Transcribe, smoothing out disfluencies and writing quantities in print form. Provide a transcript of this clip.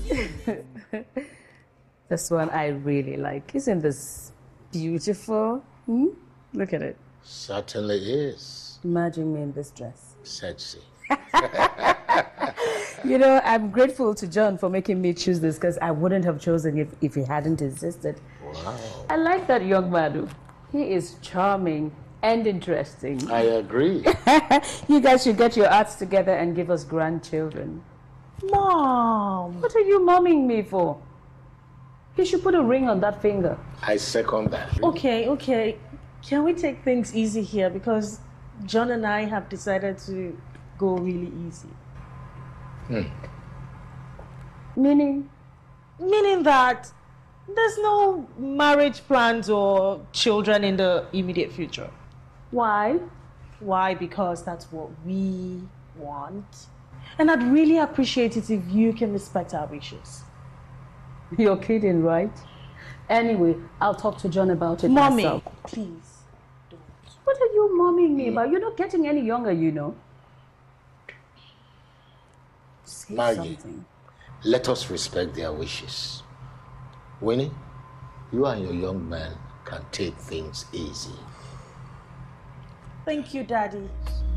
This one I really like. Isn't this beautiful? Hmm? Look at it. Certainly is. Imagine me in this dress. Sexy. You know, I'm grateful to John for making me choose this because I wouldn't have chosen it if he hadn't insisted. Wow. I like that young man. He is charming and interesting. I agree. You guys should get your arts together and give us grandchildren. Mom! What are you momming me for? You should put a ring on that finger. I second that. Okay. Can we take things easy here? Because John and I have decided to go really easy. Meaning? Meaning that there's no marriage plans or children in the immediate future. Why? Why? Because that's what we want. And I'd really appreciate it if you can respect our wishes. You're kidding, right? Anyway, I'll talk to John about it Mommy, myself. please don't. What are you momming me about? You're not getting any younger, you know. Say Maggie, something. let us respect their wishes. Winnie, you and your young man can take things easy. Thank you, Daddy.